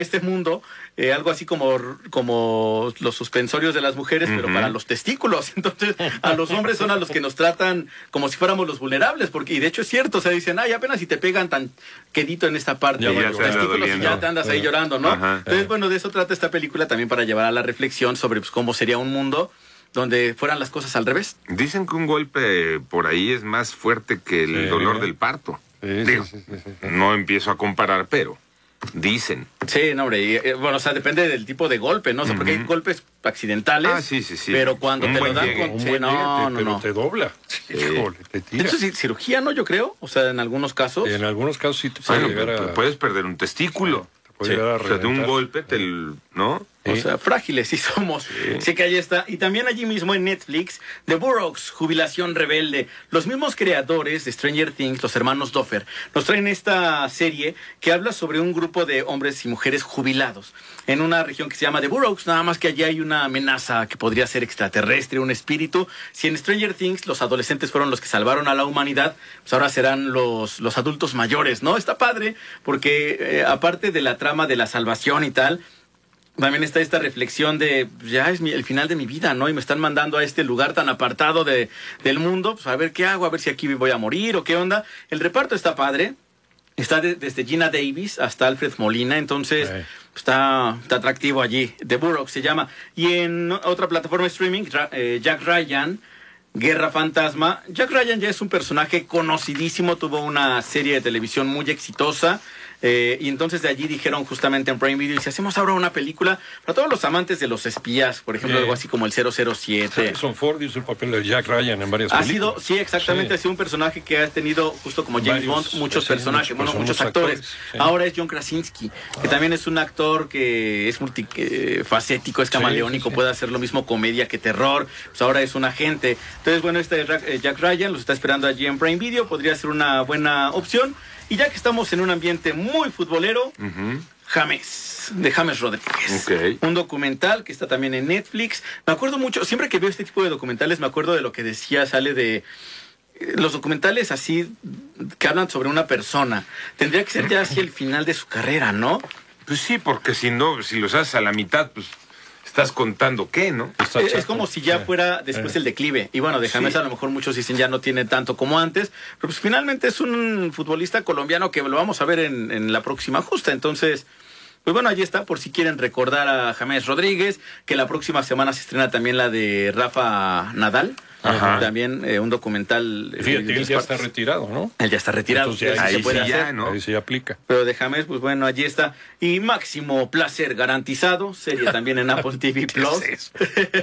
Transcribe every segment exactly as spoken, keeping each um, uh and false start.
este mundo, eh, algo así como, como los suspensorios de las mujeres, uh-huh. pero para los testículos. Entonces, a los hombres son a los que nos tratan como si fuéramos los vulnerables, porque y de hecho es cierto, o sea, dicen, ay, apenas si te pegan tan quedito en esta parte ya de los testículos y ya te andas ahí llorando, ¿no? Ajá. Entonces, bueno, de eso trata esta película también para llevar a la reflexión sobre pues, cómo sería un mundo donde fueran las cosas al revés. Dicen que un golpe por ahí es más fuerte que el sí. dolor del parto. Sí, Digo, sí, sí, sí, sí. no empiezo a comparar, pero dicen. Sí, no, hombre, y, eh, bueno, o sea, depende del tipo de golpe, ¿no? O sea, uh-huh. porque hay golpes accidentales. Ah, sí, sí, sí. Pero cuando un te lo dan llegue. con... Un sí, buen no, llegue, no, pero no. te dobla. Sí. Híjole, te tira. Eso sí, cirugía, ¿no? Yo creo. O sea, en algunos casos. En algunos casos sí te puede Bueno, llegar a... puedes perder un testículo. Te puede Sí. llegar a O sea, de un reventar. golpe, te, ¿no? O sea, frágiles sí somos. Sí. sí que ahí está. Y también allí mismo en Netflix, The Boroughs, Jubilación Rebelde. Los mismos creadores de Stranger Things, los hermanos Duffer, nos traen esta serie que habla sobre un grupo de hombres y mujeres jubilados en una región que se llama The Boroughs, nada más que allí hay una amenaza que podría ser extraterrestre, un espíritu. Si en Stranger Things los adolescentes fueron los que salvaron a la humanidad, pues ahora serán los, los adultos mayores, ¿no? Está padre porque eh, aparte de la trama de la salvación y tal, también está esta reflexión de, ya es mi, el final de mi vida, ¿no? Y me están mandando a este lugar tan apartado de, del mundo, pues a ver qué hago, a ver si aquí voy a morir o qué onda. El reparto está padre, está de, desde Gina Davis hasta Alfred Molina, entonces sí. está, está atractivo allí. The Boroughs se llama. Y en otra plataforma de streaming, eh, Jack Ryan, Guerra Fantasma. Jack Ryan ya es un personaje conocidísimo, tuvo una serie de televisión muy exitosa. Eh, y entonces de allí dijeron justamente en Prime Video, y si hacemos ahora una película para todos los amantes de los espías, por ejemplo, sí. algo así como el cero cero siete. Harrison Ford hizo el papel de Jack Ryan en varias ha películas. Sido, sí, exactamente, sí. ha sido un personaje que ha tenido, justo como James Varios, Bond, muchos personajes, muchos, bueno, muchos actores. actores sí. Ahora es John Krasinski, que también es un actor que es multifacético, es camaleónico, sí, sí, sí. puede hacer lo mismo comedia que terror, pues ahora es un agente. Entonces, bueno, este Jack Ryan los está esperando allí en Prime Video, podría ser una buena opción. Y ya que estamos en un ambiente muy futbolero, uh-huh. James, de James Rodríguez. Okay. Un documental que está también en Netflix. Me acuerdo mucho, siempre que veo este tipo de documentales, me acuerdo de lo que decía, sale de... Los documentales así, que hablan sobre una persona, tendría que ser ya así el final de su carrera, ¿no? Pues sí, porque si no, si los haces a la mitad, pues... ¿Estás contando qué, no? Es, es como si ya fuera después el declive. Y bueno, de James sí. a lo mejor muchos dicen ya no tiene tanto como antes. Pero pues finalmente es un futbolista colombiano que lo vamos a ver en, en la próxima justa. Entonces, pues bueno, allí está por si quieren recordar a James Rodríguez. Que la próxima semana se estrena también la de Rafa Nadal. Ajá. También eh, un documental. Fíjate, eh, él ya está retirado, ¿no? Él ya está retirado. Entonces, ahí ahí se puede sí hacer. Ya, ¿no? Ahí se aplica. Pero de James, pues bueno, allí está. Y Máximo Placer Garantizado, serie también en Apple T V Plus. Es,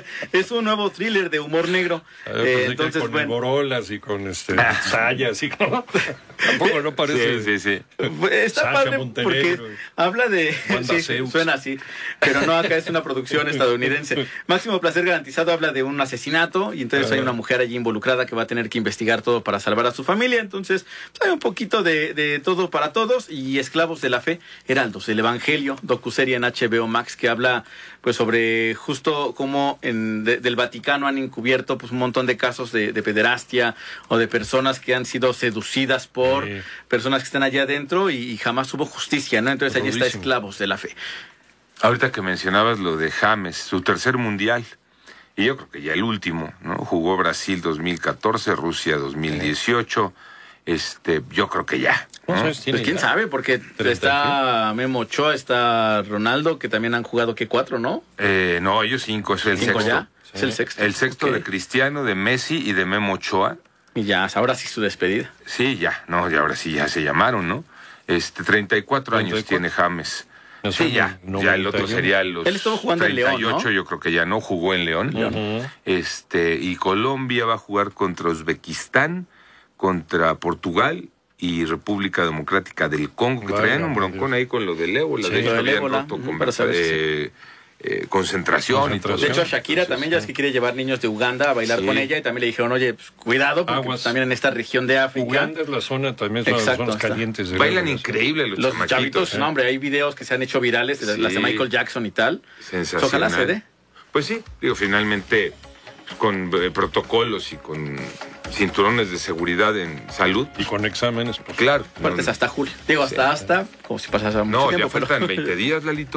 es un nuevo thriller de humor negro. Ver, eh, entonces, con bueno. Borolas y con este sayas y como... Tampoco no parece. Sí, sí, sí. Está Sasha padre Montenegro, porque habla de... Sí, suena así. Pero no, acá es una producción estadounidense. Máximo Placer Garantizado habla de un asesinato y entonces uh-huh. hay una mujer allí involucrada que va a tener que investigar todo para salvar a su familia. Entonces, pues hay un poquito de, de todo para todos. Y Esclavos de la Fe, Heraldos, el Evangelio, docuserie en H B O Max que habla pues sobre justo cómo en, de, del Vaticano han encubierto pues un montón de casos de, de pederastia o de personas que han sido seducidas por sí. personas que están allá adentro y, y jamás hubo justicia, ¿no? Entonces allí está Esclavos de la Fe. Ahorita que mencionabas lo de James, su tercer mundial, y yo creo que ya el último, ¿no? Jugó Brasil dos mil catorce, Rusia dos mil dieciocho, este, yo creo que ya, ¿no? Pues quién ya? sabe, porque está Memo Ochoa, está Ronaldo, que también han jugado, ¿qué? Cuatro, ¿no? Eh, no, ellos cinco, es el ¿Cinco sexto. Ya? Sí. Es el sexto. El sexto okay. de Cristiano, de Messi y de Memo Ochoa. Y ya, ahora sí su despedida. Sí, ya, no, y ahora sí ya se llamaron, ¿no? Este, treinta y cuatro años tiene James. No sí, ya, ya el otro sería los Él estuvo jugando treinta y ocho, en León, ¿no? Yo creo que ya no jugó en León. Uh-huh. Este, y Colombia va a jugar contra Uzbekistán, contra Portugal y República Democrática del Congo, que vale, traían un broncón ahí con lo del ébola. Sí, de hecho, lo habían ébola, roto uh-huh, con para saber eh, eh, concentración, concentración y todo. De hecho, a Shakira Entonces, también ya es que quiere llevar niños de Uganda a bailar sí. con ella y también le dijeron, oye, pues, cuidado, porque pues, también en esta región de África. Uganda es la zona, también son las zonas calientes. De Bailan increíble los, los chavitos. ¿eh? No, hombre, hay videos que se han hecho virales, de sí. las de Michael Jackson y tal. Sensacional. Ojalá se dé. Pues sí, digo, finalmente con eh, protocolos y con cinturones de seguridad en salud. Y con exámenes, pues. Claro. Fuertes no, hasta julio. Digo, hasta, sí. hasta, como si pasase mucho no, tiempo. No, ya faltan pero... veinte días, Lalito.